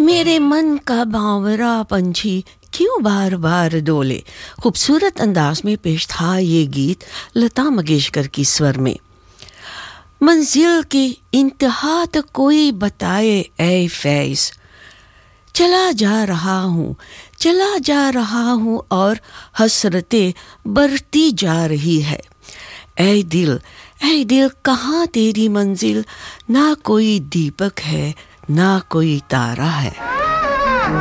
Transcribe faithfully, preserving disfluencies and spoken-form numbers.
मेरे मन का बावरा पंछी क्यों बार बार डोले। खूबसूरत अंदाज में पेश था ये गीत लता मंगेशकर की स्वर में। मंजिल की इंतहा तो कोई बताए ऐ फैज़, चला जा रहा हूँ चला जा रहा हूँ और हसरतें बढ़ती जा रही है। ऐ दिल ऐ दिल कहाँ तेरी मंजिल, ना कोई दीपक है ना कोई तारा है।